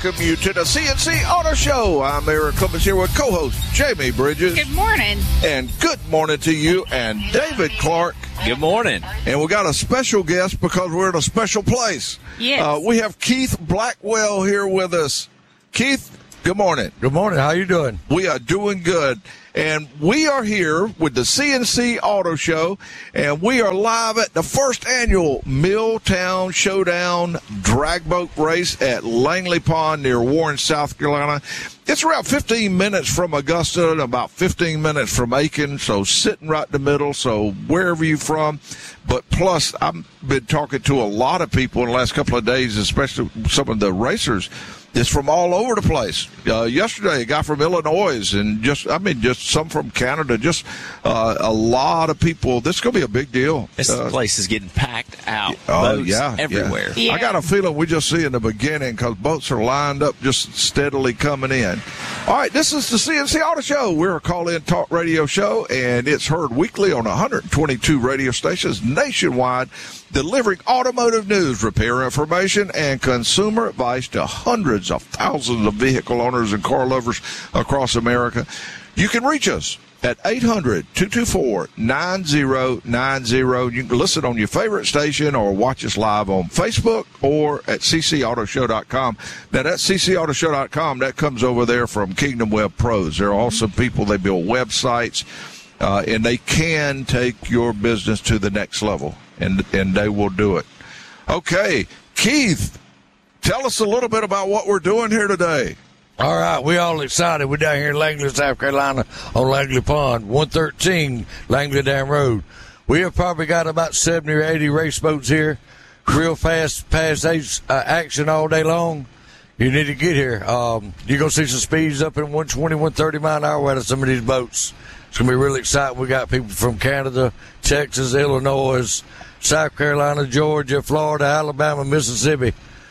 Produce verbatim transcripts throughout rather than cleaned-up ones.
welcome you to the C N C Auto Show. I'm Eric Clemens here with co-host Jamie Bridges. Good morning. And good morning to you and David Clark. Good morning. And we got a special guest because we're in a special place. Yes. Uh, we have Keith Blackwell here with us. Keith, good morning. Good morning. How you doing? We are doing good. And we are here with the C N C Auto Show, and we are live at the first annual Milltown Showdown drag boat race at Langley Pond near Warren, South Carolina. It's around fifteen minutes from Augusta and about fifteen minutes from Aiken, so sitting right in the middle, so wherever you're from. But plus, I've been talking to a lot of people in the last couple of days, especially some of the racers. It's from all over the place. Uh, yesterday, a guy from Illinois, and just, I mean, just some from Canada, just uh, a lot of people. This is going to be a big deal. This uh, place is getting packed out. Oh, boats yeah. everywhere. Yeah. Yeah. I got a feeling we just see in the beginning because boats are lined up just steadily coming in. All right, this is the C N C Auto Show. We're a call-in talk radio show, and it's heard weekly on one hundred twenty-two radio stations nationwide, delivering automotive news, repair information, and consumer advice to hundreds of thousands of vehicle owners and car lovers across America. You can reach us at eight hundred, two two four, nine zero nine zero. You can listen on your favorite station or watch us live on Facebook or at c c auto show dot com. Now, that's c c auto show dot com. That comes over there from Kingdom Web Pros. They're awesome people. They build websites, uh, and they can take your business to the next level, and, and they will do it. Okay, Keith, tell us a little bit about what we're doing here today. All right, we all excited. We're down here in Langley, South Carolina on Langley Pond, one thirteen Langley Dam Road. We have probably got about seventy or eighty race boats here, real fast, fast uh, action all day long. You need to get here. Um, you're going to see some speeds up in one twenty, one thirty mile an hour out of some of these boats. It's going to be really exciting. We got people from Canada, Texas, Illinois, South Carolina, Georgia, Florida, Alabama, Mississippi.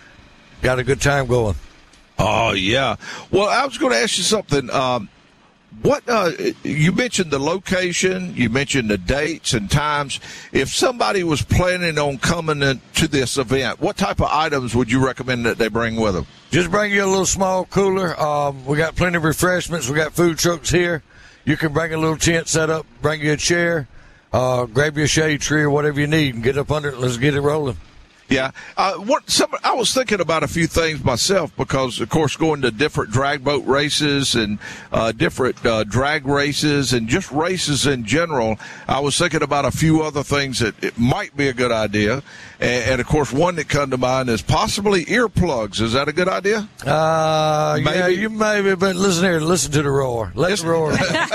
Got a good time going. Oh, yeah. Well, I was going to ask you something. Um, what uh, you mentioned the location, you mentioned the dates and times. If somebody was planning on coming in to this event, what type of items would you recommend that they bring with them? Just bring you a little small cooler. Um, we got plenty of refreshments. We got food trucks here. You can bring a little tent set up, bring you a chair, uh, grab you a shade tree or whatever you need, and get up under it. Let's get it rolling. Yeah. Uh, what some I was thinking about a few things myself because, of course, going to different drag boat races and uh, different uh, drag races and just races in general, I was thinking about a few other things that it might be a good idea. And, and of course, one that come to mind is possibly earplugs. Is that a good idea? Uh, Maybe. yeah, you maybe, but listen here, listen to the roar. Let It's- the roar.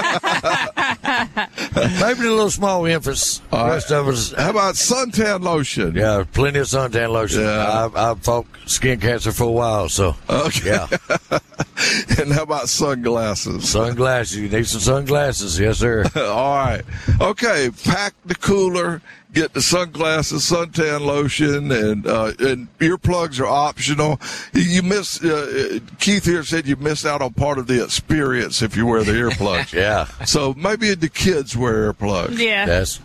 Maybe a little small emphasis. The All rest of us. How about suntan lotion? Yeah, plenty of suntan lotion. Yeah. I've, I've fought skin cancer for a while, so. Okay. Yeah. And how about sunglasses? Sunglasses. You need some sunglasses. Yes, sir. All right. Okay. Pack the cooler. Get the sunglasses, suntan lotion, and uh, and earplugs are optional. You miss uh, Keith here said you missed out on part of the experience if you wear the earplugs. Yeah. So maybe the kids wear earplugs. Yeah. Yes.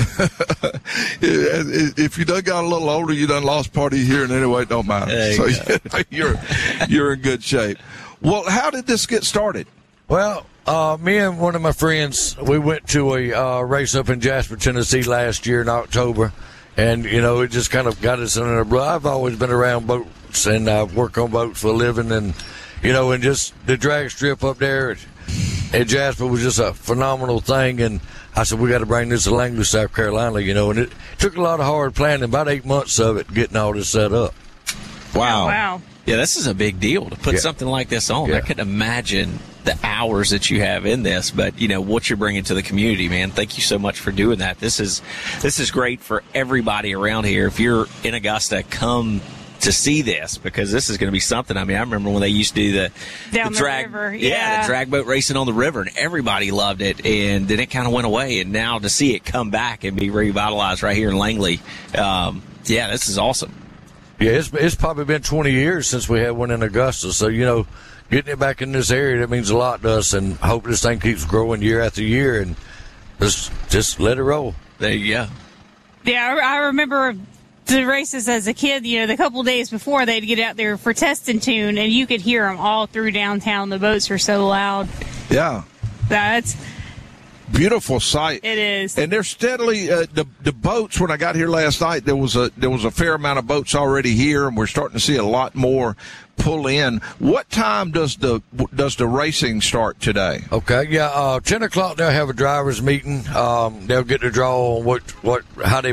If you done got a little older, you done lost part of your hearing anyway. It don't matter. There So you you're you're in good shape. Well, how did this get started? Well, uh, me and one of my friends, we went to a uh, race up in Jasper, Tennessee last year in October. And, you know, it just kind of got us in our blood. I've always been around boats and I work on boats for a living. And, you know, and just the drag strip up there at, at Jasper was just a phenomenal thing. And I said, we got to bring this to Langley, South Carolina, you know. And it took a lot of hard planning, about eight months of it, getting all this set up. Wow. Wow. Yeah, this is a big deal to put Yeah. something like this on. Yeah. I couldn't imagine the hours that you have in this, but you know what you're bringing to the community, man. Thank you so much for doing that. This is this is great for everybody around here. If you're in Augusta, come to see this because this is going to be something. I mean, I remember when they used to do the, Down the the drag, river, yeah, yeah. the drag boat racing on the river, and everybody loved it. And then it kind of went away, and now to see it come back and be revitalized right here in Langley, um, yeah, this is awesome. Yeah, it's it's probably been twenty years since we had one in Augusta. So, you know, getting it back in this area, that means a lot to us. And I hope this thing keeps growing year after year and just just let it roll. There you go. Yeah, I I remember the races as a kid, you know, the couple days before, they'd get out there for test and tune, and you could hear them all through downtown. The boats were so loud. Yeah. That's beautiful sight. It is. And they're steadily uh, the the boats. When I got here last night, there was a there was a fair amount of boats already here, and we're starting to see a lot more pull in. What time does the does the racing start today? Okay, yeah, uh, ten o'clock they'll have a drivers meeting. Um, they'll get the draw on what what how they